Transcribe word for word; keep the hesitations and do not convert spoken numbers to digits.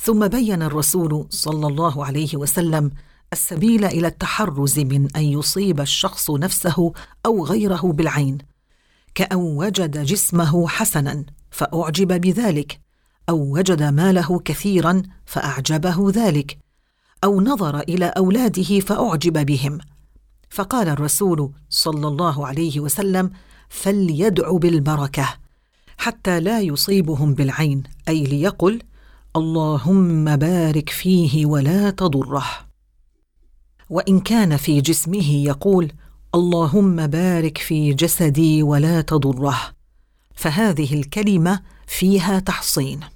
ثم بين الرسول صلى الله عليه وسلم السبيل إلى التحرز من أن يصيب الشخص نفسه أو غيره بالعين، كأن وجد جسمه حسناً فأعجب بذلك، أو وجد ماله كثيراً فأعجبه ذلك، أو نظر إلى أولاده فأعجب بهم، فقال الرسول صلى الله عليه وسلم: فليدع بالبركة حتى لا يصيبهم بالعين، أي ليقل: اللهم بارك فيه ولا تضره. وإن كان في جسمه يقول: اللهم بارك في جسدي ولا تضره، فهذه الكلمة فيها تحصين.